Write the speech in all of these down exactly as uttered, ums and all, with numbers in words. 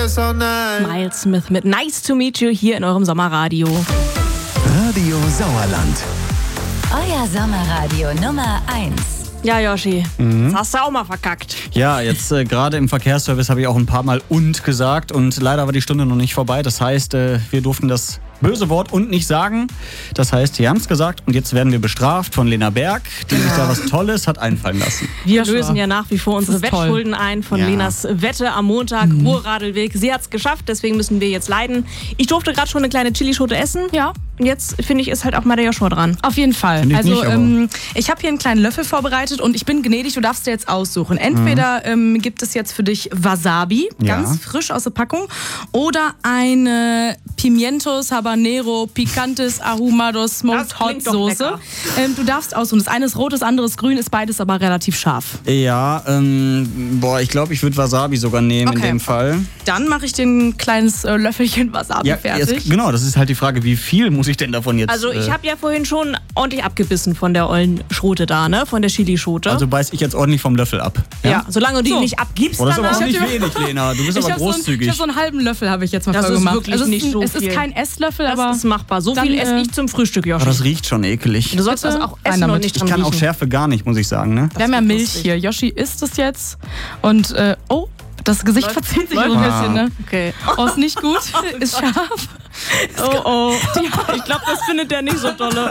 Miles Smith mit Nice to Meet You hier in eurem Sommerradio. Radio Sauerland. Euer Sommerradio Nummer eins. Ja, Yoshi, mhm. das hast du auch mal verkackt. Ja, jetzt äh, gerade im Verkehrsservice habe ich auch ein paar Mal und gesagt und leider war die Stunde noch nicht vorbei. Das heißt, äh, wir durften das böse Wort und nicht sagen. Das heißt, wir haben es gesagt und jetzt werden wir bestraft von Lena Berg, die sich da was Tolles hat einfallen lassen. Wir lösen ja nach wie vor unsere Wettschulden toll. ein von Ja. Lenas Wette am Montag, mhm. Ruhrradelweg. Sie hat es geschafft, deswegen müssen wir jetzt leiden. Ich durfte gerade schon eine kleine Chilischote essen. Ja. Und jetzt, finde ich, ist halt auch mal der Joshua dran. Auf jeden Fall. Find ich Also nicht, aber- ähm, ich habe hier einen kleinen Löffel vorbereitet und ich bin gnädig, du darfst dir jetzt aussuchen. Entweder ähm, gibt es jetzt für dich Wasabi, Ja. ganz frisch aus der Packung, oder eine Pimientos Habanero Picantes Ahumados Smoked Das Hot klingt doch Soße. lecker. Ähm, du darfst aussuchen. Das eine ist rot, das andere ist grün, ist beides aber relativ scharf. Ja, ähm, boah, ich glaube, ich würde Wasabi sogar nehmen in Okay. dem Fall. Dann mache ich dir ein kleines äh, Löffelchen Wasabi Ja, fertig. jetzt, genau, das ist halt die Frage, wie viel muss ich denn davon jetzt... Also ich äh, habe ja vorhin schon ordentlich abgebissen von der ollen Schrote da, ne? Von der Chilischote. Also beiß ich jetzt ordentlich vom Löffel ab. ja, solange du die So. nicht abgibst, Oh, das ist aber danach- auch nicht Ich hab wenig, Lena. Du bist Ich aber habe so, einen- ich großzügig. hab so einen halben Löffel habe ich jetzt mal Das voll ist gemacht. wirklich also es nicht ist, so Es ist viel. kein Esslöffel, das aber ist machbar. So dann, viel esse äh, ich zum Frühstück, Aber Joshi. das riecht schon eklig. Du sollst das Bitte? auch Rein essen damit. und nicht Ich dran kann auch riechen. Schärfe gar nicht, muss ich sagen. Ne? wir haben ja wird Milch lustig. hier. Yoshi isst es jetzt und äh, oh, das Gesicht Läuft- verzieht sich läuft- so ein bisschen, ne? Okay. Oh, ist nicht gut, ist scharf. Oh, oh. Ich glaube, das findet der nicht so dolle.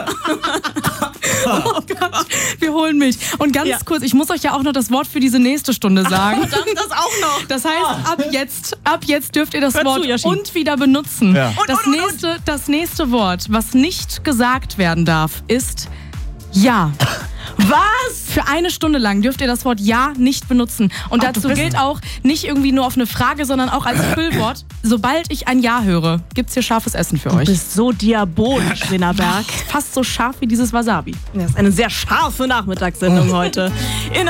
Oh Gott, wir holen Milch. Und ganz Ja. kurz, ich muss euch ja auch noch das Wort für diese nächste Stunde sagen. Dann das auch noch. Das heißt, ab jetzt, ab jetzt dürft ihr das Hör zu, Wort Yoshi. und wieder benutzen. Ja. Und, Das, und, und, nächste, das nächste Wort, was nicht gesagt werden darf, ist ja. Was? Für eine Stunde lang dürft ihr das Wort ja nicht benutzen. Und Ach, du dazu bist- gilt auch nicht irgendwie nur auf eine Frage, sondern auch als Füllwort. Sobald ich ein Ja höre, gibt's hier scharfes Essen für Du euch. bist so diabolisch, Lena Berg. Fast so scharf wie dieses Wasabi. Das ist eine sehr scharfe Nachmittagssendung heute. In